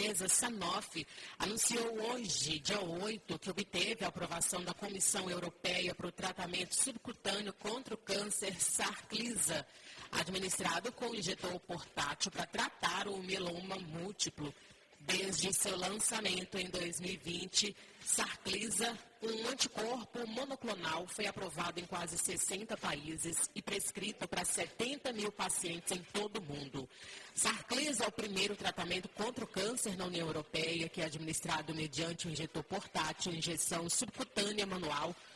chinesa Sanofi anunciou hoje, dia 8, que obteve a aprovação da Comissão Europeia para o tratamento subcutâneo contra o câncer Sarclisa, administrado com injetor portátil para tratar o mieloma múltiplo. Desde seu lançamento em 2020, Sarclisa, um anticorpo monoclonal, foi aprovado em quase 60 países e prescrito para 70 mil pacientes em todo o mundo. Sarclisa é o primeiro tratamento contra o câncer na União Europeia, que é administrado mediante um injetor portátil, injeção subcutânea manual,